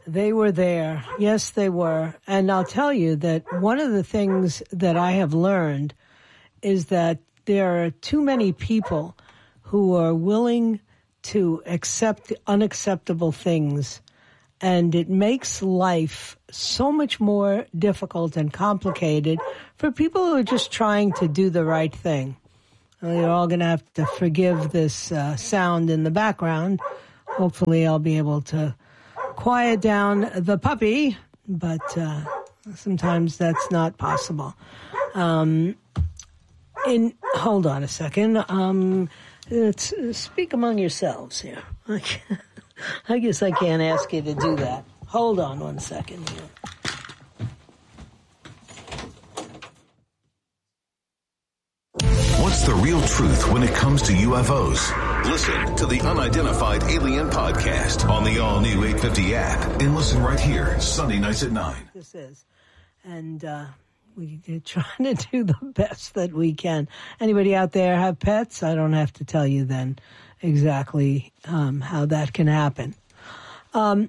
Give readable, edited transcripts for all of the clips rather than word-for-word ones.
They were there. Yes, they were. And I'll tell you that one of the things that I have learned is that there are too many people who are willing to accept unacceptable things, and it makes life so much more difficult and complicated for people who are just trying to do the right thing. Well, you're all going to have to forgive this sound in the background. Hopefully I'll be able to quiet down the puppy, but sometimes that's not possible. Hold on a second. Let's speak among yourselves here. I guess I can't ask you to do that. Hold on one second here. What's the real truth when it comes to UFOs? Listen to the Unidentified Alien Podcast on the all-new 850 app and listen right here, Sunday nights at 9. This is. And we're trying to do the best that we can. Anybody out there have pets? I don't have to tell you then exactly how that can happen. I'm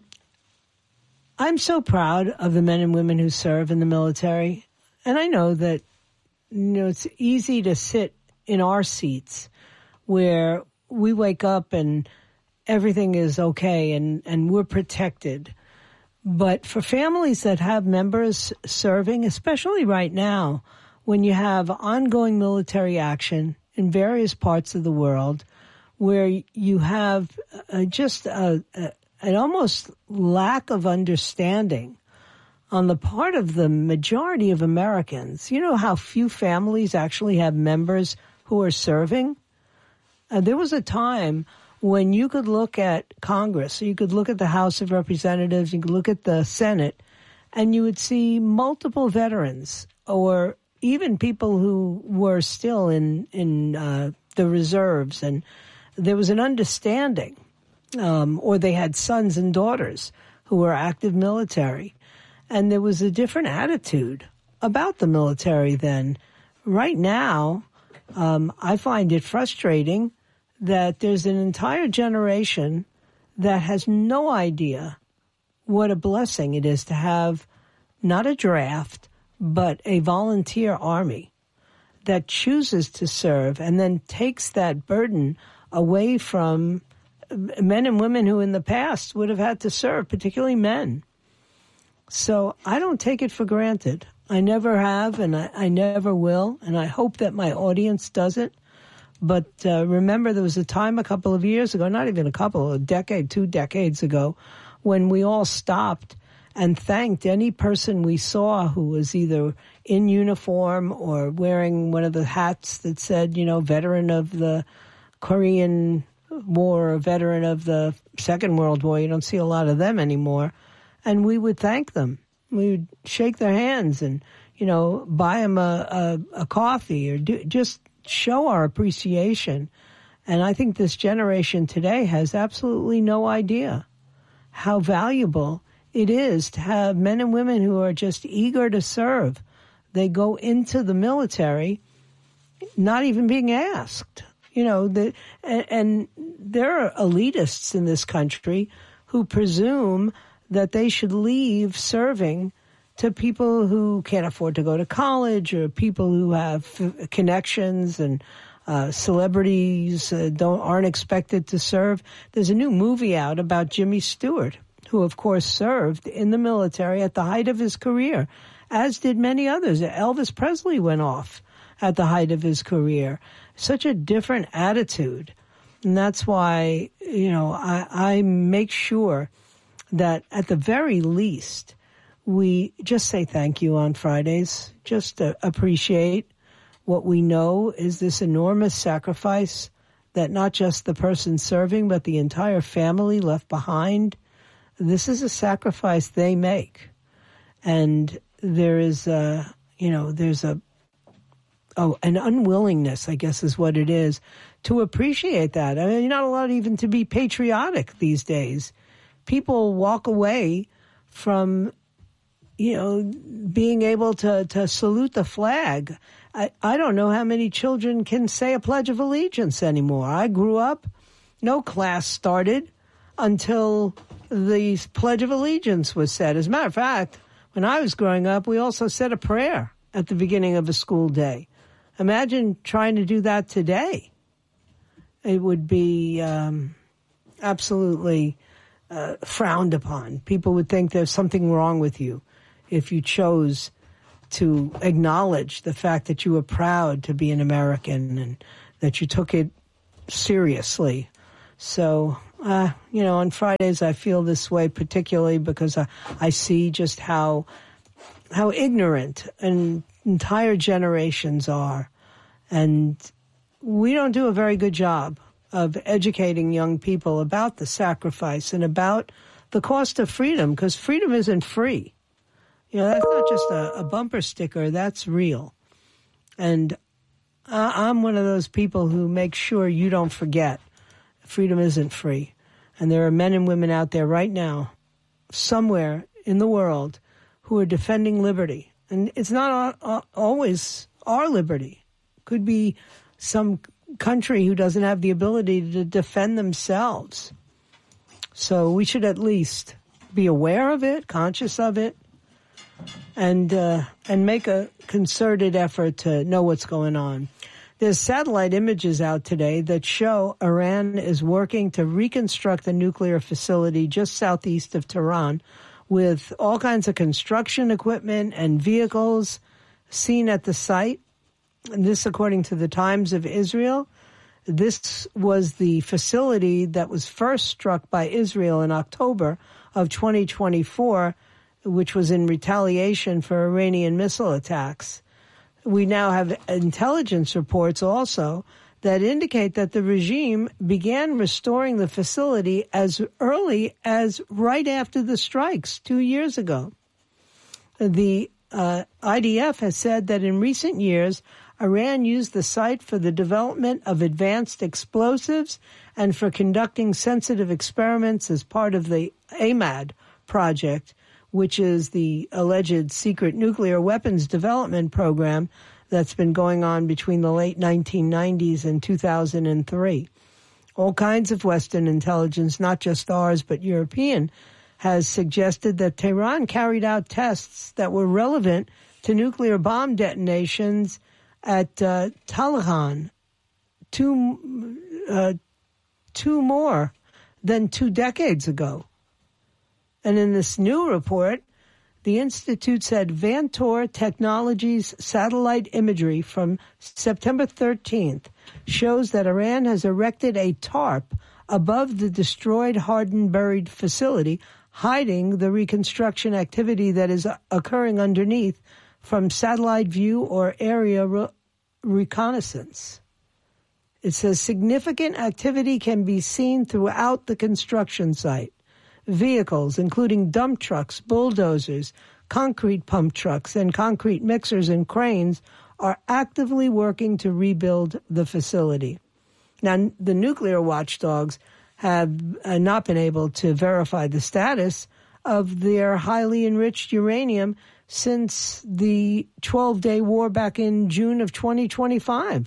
so proud of the men and women who serve in the military. And I know that, it's easy to sit in our seats where we wake up and everything is okay and we're protected. But for families that have members serving, especially right now, when you have ongoing military action in various parts of the world, where you have just an almost lack of understanding on the part of the majority of Americans. You know how few families actually have members who are serving? There was a time when you could look at Congress, you could look at the House of Representatives, you could look at the Senate, and you would see multiple veterans or even people who were still in the reserves. And there was an understanding, or they had sons and daughters who were active military. And there was a different attitude about the military then. Right now, I find it frustrating that there's an entire generation that has no idea what a blessing it is to have not a draft, but a volunteer army that chooses to serve and then takes that burden away from men and women who in the past would have had to serve, particularly men. So I don't take it for granted. I never have, and I never will, and I hope that my audience doesn't. But remember, there was a time a couple of years ago, not even a couple, a decade, 2 decades ago, when we all stopped and thanked any person we saw who was either in uniform or wearing one of the hats that said, veteran of the Korean War, or veteran of the Second World War. You don't see a lot of them anymore. And we would thank them. We would shake their hands and, buy them a coffee or just show our appreciation. And I think this generation today has absolutely no idea how valuable it is to have men and women who are just eager to serve. They go into the military not even being asked. And there are elitists in this country who presume that they should leave serving to people who can't afford to go to college or people who have connections and celebrities aren't expected to serve. There's a new movie out about Jimmy Stewart, who, of course, served in the military at the height of his career, as did many others. Elvis Presley went off at the height of his career. Such a different attitude. And that's why, I make sure that at the very least, we just say thank you on Fridays, just to appreciate what we know is this enormous sacrifice that not just the person serving, but the entire family left behind. This is a sacrifice they make. And there is an unwillingness, I guess is what it is, to appreciate that. I mean, you're not allowed even to be patriotic these days. People walk away from, being able to salute the flag. I don't know how many children can say a Pledge of Allegiance anymore. I grew up, no class started until the Pledge of Allegiance was said. As a matter of fact, when I was growing up, we also said a prayer at the beginning of a school day. Imagine trying to do that today. It would be absolutely frowned upon. People would think there's something wrong with you if you chose to acknowledge the fact that you were proud to be an American and that you took it seriously. So, on Fridays I feel this way particularly because I see just how ignorant entire generations are. And we don't do a very good job of educating young people about the sacrifice and about the cost of freedom, because freedom isn't free. That's not just a bumper sticker. That's real. And I'm one of those people who make sure you don't forget freedom isn't free. And there are men and women out there right now, somewhere in the world, who are defending liberty. And it's not always our liberty. It could be some country who doesn't have the ability to defend themselves. So we should at least be aware of it, conscious of it, and make a concerted effort to know what's going on. There's satellite images out today that show Iran is working to reconstruct a nuclear facility just southeast of Tehran with all kinds of construction equipment and vehicles seen at the site. And this, according to the Times of Israel, this was the facility that was first struck by Israel in October of 2024, which was in retaliation for Iranian missile attacks. We now have intelligence reports also that indicate that the regime began restoring the facility as early as right after the strikes 2 years ago. The IDF has said that in recent years, Iran used the site for the development of advanced explosives and for conducting sensitive experiments as part of the AMAD project, which is the alleged secret nuclear weapons development program that's been going on between the late 1990s and 2003. All kinds of Western intelligence, not just ours but European, has suggested that Tehran carried out tests that were relevant to nuclear bomb detonations at Taliban, two more than 2 decades ago. And in this new report, the Institute said Vantor Technologies satellite imagery from September 13th shows that Iran has erected a tarp above the destroyed, hardened, buried facility, hiding the reconstruction activity that is occurring underneath from satellite view or area reconnaissance. It says significant activity can be seen throughout the construction site. Vehicles, including dump trucks, bulldozers, concrete pump trucks, and concrete mixers and cranes, are actively working to rebuild the facility. Now, the nuclear watchdogs have not been able to verify the status of their highly enriched uranium since the 12-day war back in June of 2025.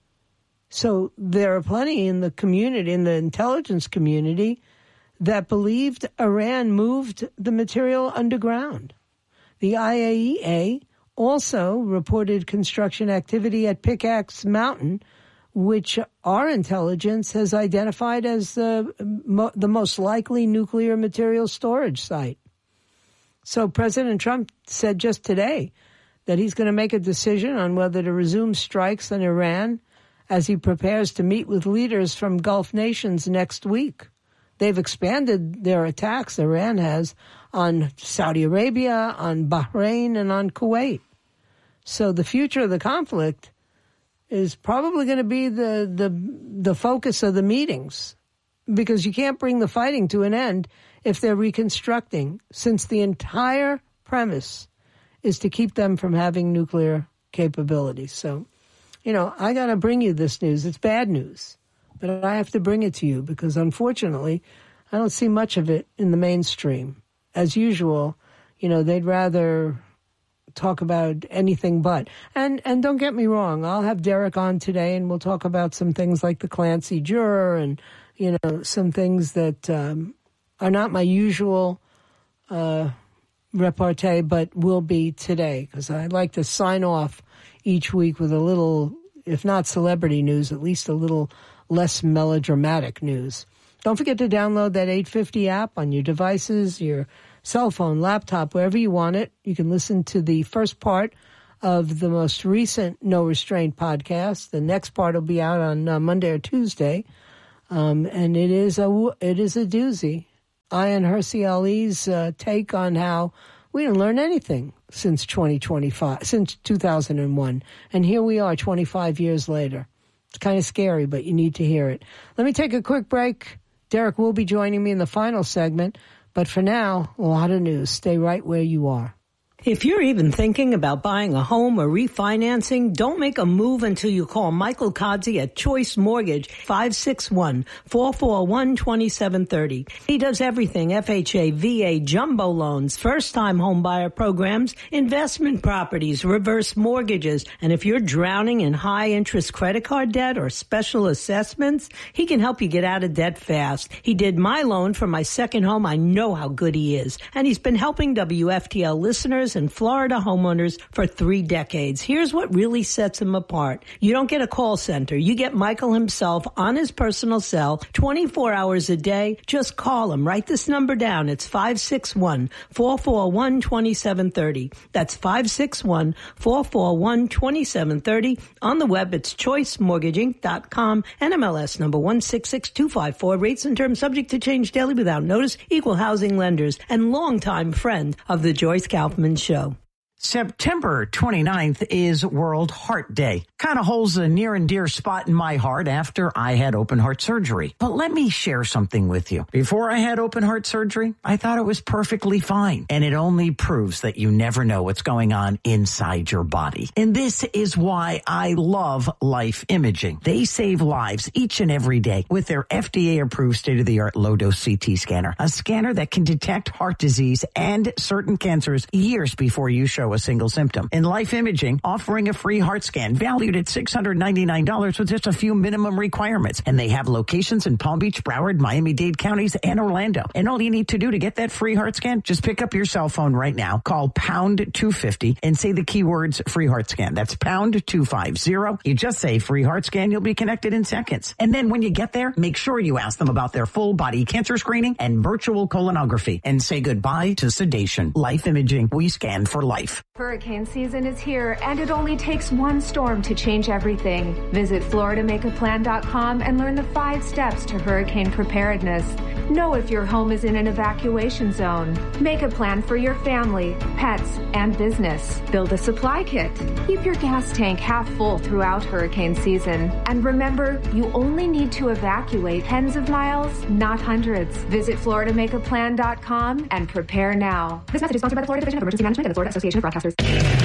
So there are plenty in the community, in the intelligence community, that believed Iran moved the material underground. The IAEA also reported construction activity at Pickaxe Mountain, which our intelligence has identified as the most likely nuclear material storage site. So President Trump said just today that he's going to make a decision on whether to resume strikes on Iran as he prepares to meet with leaders from Gulf nations next week. They've expanded their attacks, Iran has, on Saudi Arabia, on Bahrain, and on Kuwait. So the future of the conflict is probably going to be the focus of the meetings, because you can't bring the fighting to an end if they're reconstructing, since the entire premise is to keep them from having nuclear capabilities. So, I got to bring you this news. It's bad news, but I have to bring it to you because, unfortunately, I don't see much of it in the mainstream. As usual, they'd rather talk about anything but. And don't get me wrong, I'll have Derek on today and we'll talk about some things like the Clancy juror and, some things that are not my usual repartee, but will be today, because I like to sign off each week with a little, if not celebrity news, at least a little less melodramatic news. Don't forget to download that 850 app on your devices, your cell phone, laptop, wherever you want it. You can listen to the first part of the most recent No Restraint podcast. The next part will be out on Monday or Tuesday, and it is a doozy. Ayaan Hirsi Ali's take on how we didn't learn anything since 2001, and here we are 25 years later. It's kind of scary, but you need to hear it. Let me take a quick break. Derek will be joining me in the final segment, but for now, a lot of news. Stay right where you are. If you're even thinking about buying a home or refinancing, don't make a move until you call Michael Kodzi at Choice Mortgage, 561-441-2730. He does everything: FHA, VA, jumbo loans, first-time home buyer programs, investment properties, reverse mortgages. And if you're drowning in high-interest credit card debt or special assessments, he can help you get out of debt fast. He did my loan for my second home. I know how good he is. And he's been helping WFTL listeners and Florida homeowners for 3 decades. Here's what really sets him apart. You don't get a call center. You get Michael himself on his personal cell 24 hours a day. Just call him. Write this number down. It's 561-441-2730. That's 561-441-2730. On the web, it's choicemortgaging.com. NMLS number 166254. Rates and terms subject to change daily without notice. Equal housing lenders and longtime friend of the Joyce Kaufman Show. September 29th is World Heart Day. Kind of holds a near and dear spot in my heart after I had open heart surgery. But let me share something with you. Before I had open heart surgery, I thought it was perfectly fine. And it only proves that you never know what's going on inside your body. And this is why I love Life Imaging. They save lives each and every day with their FDA-approved state-of-the-art low-dose CT scanner. A scanner that can detect heart disease and certain cancers years before you show a single symptom. And Life Imaging offering a free heart scan valued at $699 with just a few minimum requirements. And they have locations in Palm Beach, Broward, Miami-Dade counties, and Orlando. And all you need to do to get that free heart scan, just pick up your cell phone right now, call pound 250 and say the keywords free heart scan. That's pound 250. You just say free heart scan, you'll be connected in seconds. And then when you get there, make sure you ask them about their full body cancer screening and virtual colonography and say goodbye to sedation. Life Imaging, we scan for life. Hurricane season is here, and it only takes one storm to change everything. Visit FloridaMakeAPlan.com and learn the 5 steps to hurricane preparedness. Know if your home is in an evacuation zone. Make a plan for your family, pets, and business. Build a supply kit. Keep your gas tank half full throughout hurricane season. And remember, you only need to evacuate tens of miles, not hundreds. Visit FloridaMakeAPlan.com and prepare now. This message is sponsored by the Florida Division of Emergency Management and the Florida Association of Broadcasters.